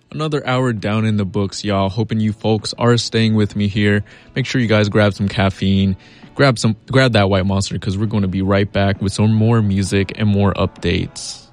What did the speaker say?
Another hour down in the books, y'all. Hoping you folks are staying with me here. Make sure you guys grab some caffeine, grab that White Monster, because we're going to be right back with some more music and more updates.